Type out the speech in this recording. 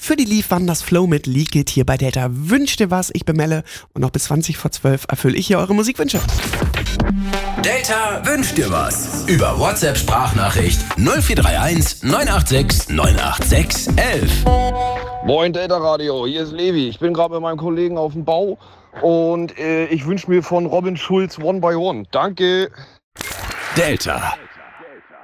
für die Lief Wanders Flow mit Leak It hier bei Delta. Wünscht ihr was? Ich bin Melle und noch bis 20 vor 12 erfülle ich hier eure Musikwünsche. Delta wünscht dir was. Über WhatsApp-Sprachnachricht 0431 986 986 11. Moin Delta Radio, hier ist Levi. Ich bin gerade mit meinem Kollegen auf dem Bau und ich wünsche mir von Robin Schulz One by One. Danke. Delta.